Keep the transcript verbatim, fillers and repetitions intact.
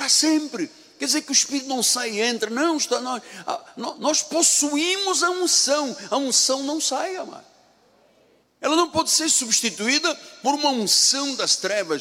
para sempre. Quer dizer que o Espírito não sai e entra. Não, está, nós, nós possuímos a unção. A unção não sai, amado. Ela não pode ser substituída por uma unção das trevas.